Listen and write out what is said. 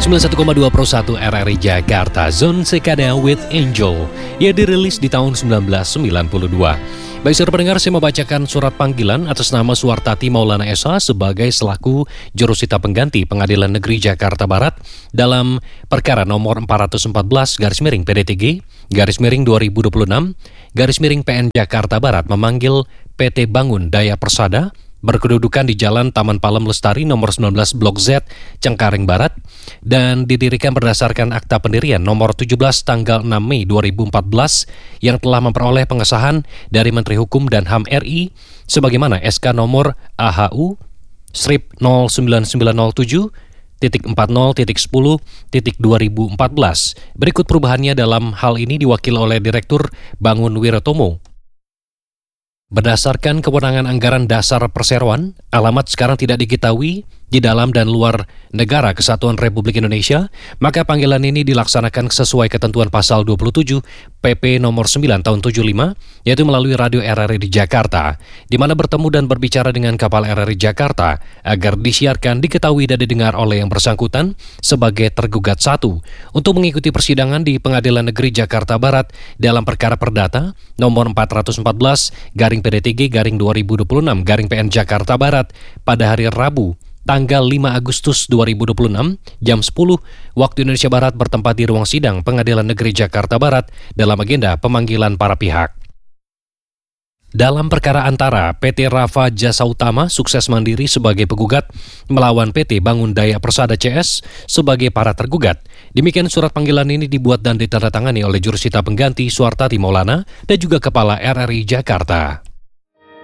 91,2 Pro 1 RRI Jakarta, Zone Sekada with Angel, yang dirilis di tahun 1992. Baik, saudara pendengar, saya membacakan surat panggilan atas nama Suwartati Maulana SH sebagai selaku jurusita pengganti Pengadilan Negeri Jakarta Barat dalam perkara nomor 414/PN-2026/PN Jakarta Barat memanggil PT Bangun Daya Persada berkedudukan di Jalan Taman Palem Lestari nomor 19 Blok Z, Cengkareng Barat, dan didirikan berdasarkan Akta Pendirian nomor 17 tanggal 6 Mei 2014 yang telah memperoleh pengesahan dari Menteri Hukum dan HAM RI sebagaimana SK nomor AHU strip 09907.40.10.2014. Berikut perubahannya dalam hal ini diwakili oleh Direktur Bangun Wirotomo. Berdasarkan kewenangan anggaran dasar perseroan, alamat sekarang tidak diketahui di dalam dan luar negara Kesatuan Republik Indonesia, maka panggilan ini dilaksanakan sesuai ketentuan pasal 27 PP nomor 9 tahun 75, yaitu melalui radio RRI di Jakarta, di mana bertemu dan berbicara dengan kapal RRI Jakarta agar disiarkan, diketahui dan didengar oleh yang bersangkutan sebagai tergugat satu untuk mengikuti persidangan di Pengadilan Negeri Jakarta Barat dalam perkara perdata nomor 414/PD3/2026/PN Jakarta Barat pada hari Rabu tanggal 5 Agustus 2026 jam 10 waktu Indonesia Barat bertempat di ruang sidang Pengadilan Negeri Jakarta Barat dalam agenda pemanggilan para pihak. Dalam perkara antara PT Rafa Jasa Utama Sukses Mandiri sebagai penggugat melawan PT Bangun Daya Persada CS sebagai para tergugat. Demikian surat panggilan ini dibuat dan ditandatangani oleh jurusita pengganti Suwartati Maulana dan juga Kepala RRI Jakarta.